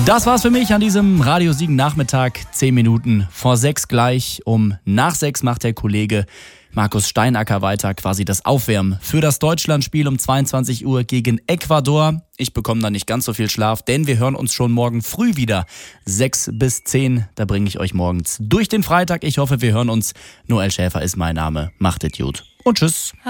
Das war's für mich an diesem Radio Siegen Nachmittag. 10 Minuten vor 6 gleich. Nach 6 macht der Kollege Markus Steinacker weiter, quasi das Aufwärmen für das Deutschlandspiel um 22 Uhr gegen Ecuador. Ich bekomme da nicht ganz so viel Schlaf, denn wir hören uns schon morgen früh wieder. 6 bis 10, da bringe ich euch morgens durch den Freitag. Ich hoffe, wir hören uns. Noel Schäfer ist mein Name. Macht es gut und tschüss.